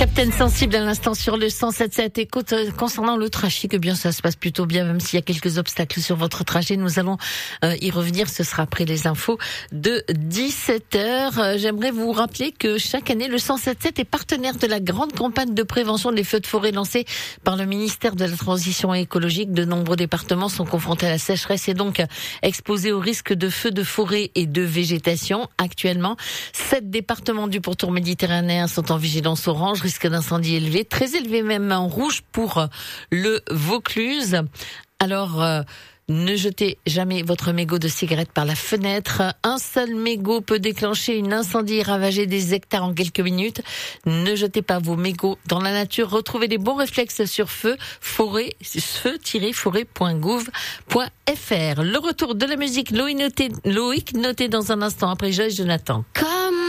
Captain Sensible à l'instant sur le 107.7. Et concernant le trafic, eh bien ça se passe plutôt bien, même s'il y a quelques obstacles sur votre trajet. Nous allons y revenir, ce sera après les infos de 17h. J'aimerais vous rappeler que chaque année, le 107.7 est partenaire de la grande campagne de prévention des feux de forêt lancée par le ministère de la Transition écologique. De nombreux départements sont confrontés à la sécheresse et donc exposés au risque de feux de forêt et de végétation. Actuellement, 7 départements du pourtour méditerranéen sont en vigilance orange, risque d'incendie élevé, très élevé même en rouge pour le Vaucluse. Alors, ne jetez jamais votre mégot de cigarette par la fenêtre. Un seul mégot peut déclencher une incendie et ravager des hectares en quelques minutes. Ne jetez pas vos mégots dans la nature. Retrouvez les bons réflexes sur feu-forêt.gouv.fr. Le retour de la musique, Loïc noté dans un instant après Joyce Jonathan.